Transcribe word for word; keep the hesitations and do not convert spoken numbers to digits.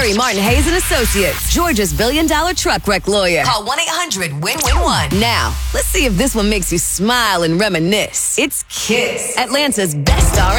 Gary Martin Hayes and Associates, Georgia's billion dollar truck wreck lawyer. Call one eight hundred win win one. Now, let's see if this one makes you smile and reminisce. It's Kiss, Atlanta's best R and B